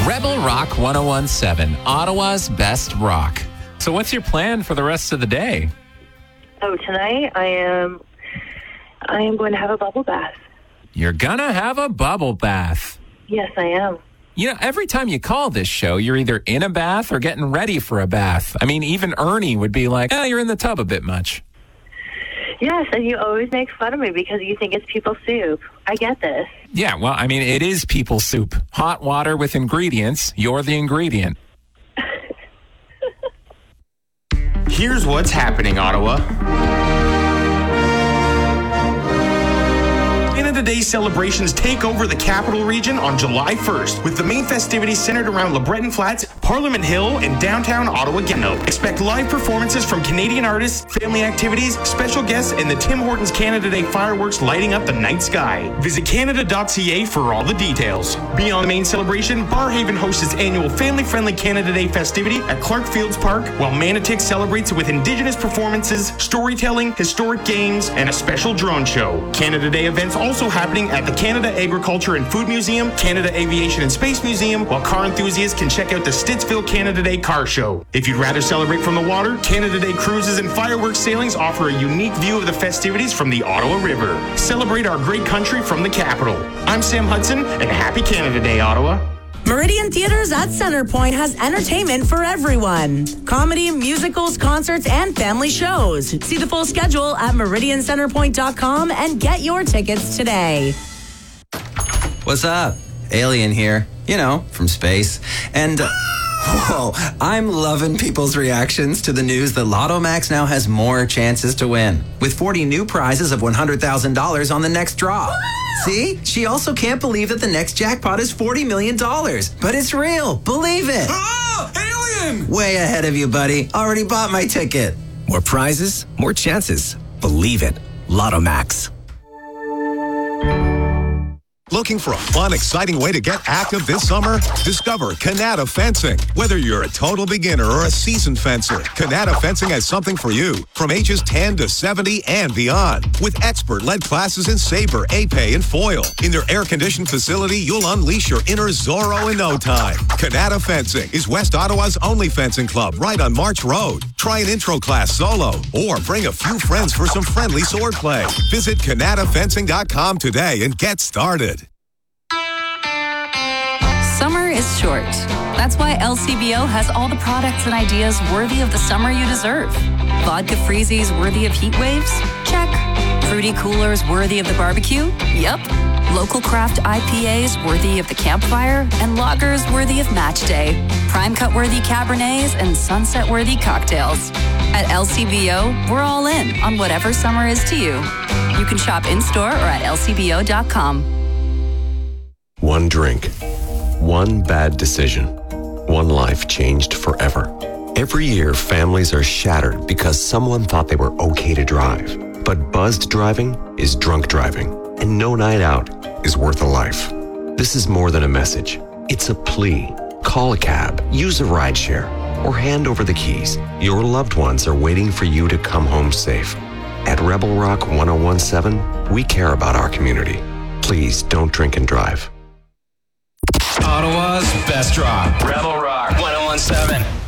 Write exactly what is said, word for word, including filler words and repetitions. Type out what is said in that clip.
Rebel Rock ten seventeen, Ottawa's best rock. So what's your plan for the rest of the day? Oh, tonight I am I am going to have a bubble bath. You're gonna have a bubble bath. Yes, I am. You know, every time you call this show, you're either in a bath or getting ready for a bath. I mean, even Ernie would be like, oh, you're in the tub a bit much. Yes, and you always make fun of me because you think it's people soup. I get this. Yeah, well, I mean, it is people soup. Hot water with ingredients. You're the ingredient. Here's what's happening, Ottawa. Canada Day celebrations take over the capital region on July first, with the main festivities centered around LeBreton Flats, Parliament Hill, and downtown Ottawa-Gatineau. Expect live performances from Canadian artists, family activities, special guests, and the Tim Hortons Canada Day fireworks lighting up the night sky. Visit canada dot c a for all the details. Beyond the main celebration, Barhaven hosts its annual family-friendly Canada Day festivity at Clark Fields Park, while Manotick celebrates with Indigenous performances, storytelling, historic games, and a special drone show. Canada Day events also happening at the Canada Agriculture and Food Museum, Canada Aviation and Space Museum, while car enthusiasts can check out the Stittsville Canada Day Car Show. If you'd rather celebrate from the water, Canada Day cruises and fireworks sailings offer a unique view of the festivities from the Ottawa River. Celebrate our great country from the capital. I'm Sam Hudson, and happy Canada Day, Ottawa. Meridian Theaters at Centerpoint has entertainment for everyone. Comedy, musicals, concerts, and family shows. See the full schedule at meridian centerpoint dot com and get your tickets today. What's up? Alien here. You know, from space. And, uh, whoa, I'm loving people's reactions to the news that Lotto Max now has more chances to win, with forty new prizes of one hundred thousand dollars on the next draw. See? She also can't believe that the next jackpot is forty million dollars. But it's real. Believe it. Oh, alien! Way ahead of you, buddy. Already bought my ticket. More prizes, more chances. Believe it. Lotto Max. Looking for a fun, exciting way to get active this summer? Discover Kanata Fencing. Whether you're a total beginner or a seasoned fencer, Kanata Fencing has something for you. From ages ten to seventy and beyond. With expert-led classes in saber, épée, and foil. In their air-conditioned facility, you'll unleash your inner Zorro in no time. Kanata Fencing is West Ottawa's only fencing club right on March Road. Try an intro class solo or bring a few friends for some friendly sword play. Visit kanata fencing dot com today and get started. Summer is short. That's why L C B O has all the products and ideas worthy of the summer you deserve. Vodka freezies worthy of heat waves? Check. Fruity coolers worthy of the barbecue? Yep. Local craft I P As worthy of the campfire? And lagers worthy of match day. Prime cut worthy Cabernets and sunset worthy cocktails. At L C B O, we're all in on whatever summer is to you. You can shop in-store or at L C B O dot com. One drink. One bad decision. One life changed forever. Every year, families are shattered because someone thought they were okay to drive. But buzzed driving is drunk driving, and no night out is worth a life. This is more than a message. It's a plea. Call a cab, use a rideshare, or hand over the keys. Your loved ones are waiting for you to come home safe. At Rebel Rock ten seventeen, we care about our community. Please don't drink and drive. Ottawa's best rock. Rebel Rock ten seventeen.